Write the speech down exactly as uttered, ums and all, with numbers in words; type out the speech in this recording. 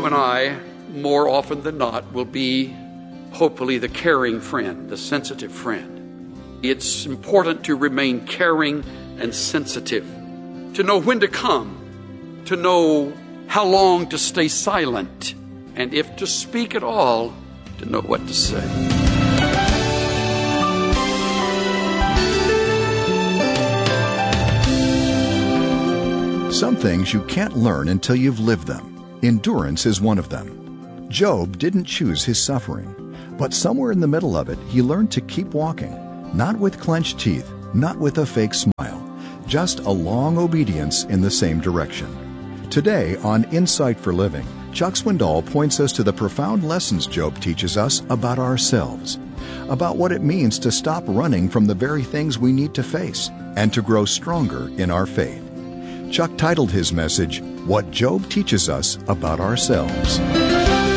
and I, more often than not, will be hopefully the caring friend, the sensitive friend. It's important to remain caring and sensitive, to know when to come, to know how long to stay silent, and if to speak at all, to know what to say. Some things you can't learn until you've lived them. Endurance is one of them. Job didn't choose his suffering, but somewhere in the middle of it, he learned to keep walking, not with clenched teeth, not with a fake smile, just a long obedience in the same direction. Today on Insight for Living, Chuck Swindoll points us to the profound lessons Job teaches us about ourselves, about what it means to stop running from the very things we need to face and to grow stronger in our faith. Chuck titled his message, What Job Teaches Us About Ourselves.